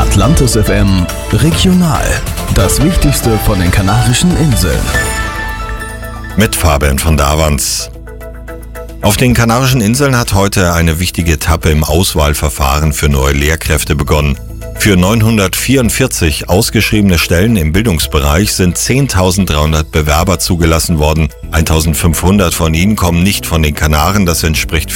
Atlantis FM Regional. Das Wichtigste von den Kanarischen Inseln. Mit Fabian von Davans. Auf den Kanarischen Inseln hat heute eine wichtige Etappe im Auswahlverfahren für neue Lehrkräfte begonnen. Für 944 ausgeschriebene Stellen im Bildungsbereich sind 10.300 Bewerber zugelassen worden. 1.500 von ihnen kommen nicht von den Kanaren, das entspricht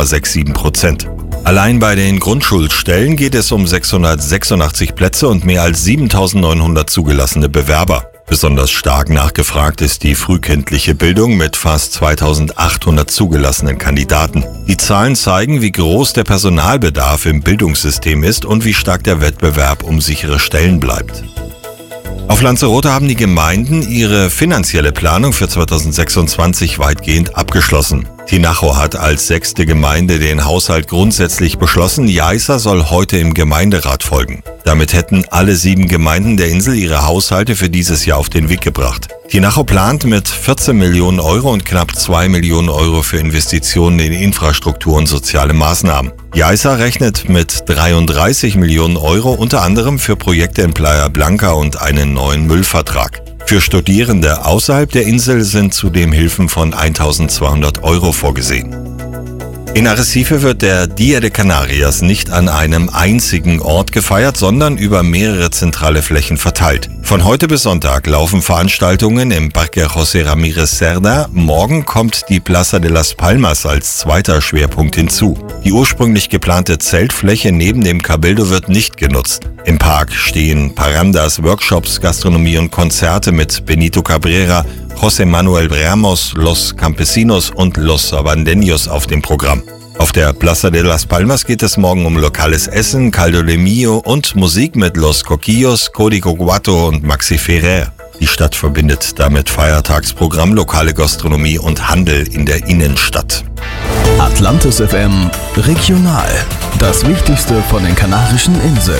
14,67%. Allein bei den Grundschulstellen geht es um 686 Plätze und mehr als 7.900 zugelassene Bewerber. Besonders stark nachgefragt ist die frühkindliche Bildung mit fast 2.800 zugelassenen Kandidaten. Die Zahlen zeigen, wie groß der Personalbedarf im Bildungssystem ist und wie stark der Wettbewerb um sichere Stellen bleibt. Auf Lanzarote haben die Gemeinden ihre finanzielle Planung für 2026 weitgehend abgeschlossen. Tinajo hat als 6. Gemeinde den Haushalt grundsätzlich beschlossen. Yaiza soll heute im Gemeinderat folgen. Damit hätten alle 7 Gemeinden der Insel ihre Haushalte für dieses Jahr auf den Weg gebracht. Tinajo plant mit 14 Millionen Euro und knapp 2 Millionen Euro für Investitionen in Infrastruktur und soziale Maßnahmen. Yaiza rechnet mit 33 Millionen Euro unter anderem für Projekte in Playa Blanca und einen neuen Müllvertrag. Für Studierende außerhalb der Insel sind zudem Hilfen von 1.200 Euro vorgesehen. In Arrecife wird der Día de Canarias nicht an einem einzigen Ort gefeiert, sondern über mehrere zentrale Flächen verteilt. Von heute bis Sonntag laufen Veranstaltungen im Parque José Ramírez Cerda. Morgen kommt die Plaza de las Palmas als zweiter Schwerpunkt hinzu. Die ursprünglich geplante Zeltfläche neben dem Cabildo wird nicht genutzt. Im Park stehen Parandas, Workshops, Gastronomie und Konzerte mit Benito Cabrera, José Manuel Ramos, Los Campesinos und Los Sabandeños auf dem Programm. Auf der Plaza de las Palmas geht es morgen um lokales Essen, Caldo de Millo und Musik mit Los Coquillos, Código Guato und Maxi Ferrer. Die Stadt verbindet damit Feiertagsprogramm, lokale Gastronomie und Handel in der Innenstadt. Atlantis FM Regional. Das Wichtigste von den Kanarischen Inseln.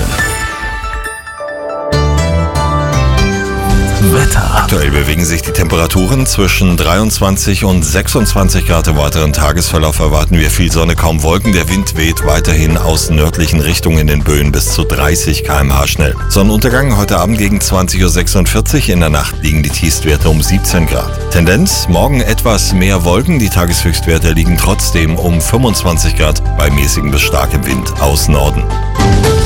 Wetter. Aktuell bewegen sich die Temperaturen zwischen 23 und 26 Grad. Im weiteren Tagesverlauf erwarten wir viel Sonne, kaum Wolken. Der Wind weht weiterhin aus nördlichen Richtungen in den Böen bis zu 30 km/h schnell. Sonnenuntergang heute Abend gegen 20.46 Uhr. In der Nacht liegen die Tiefstwerte um 17 Grad. Tendenz, morgen etwas mehr Wolken. Die Tageshöchstwerte liegen trotzdem um 25 Grad bei mäßigem bis starkem Wind aus Norden.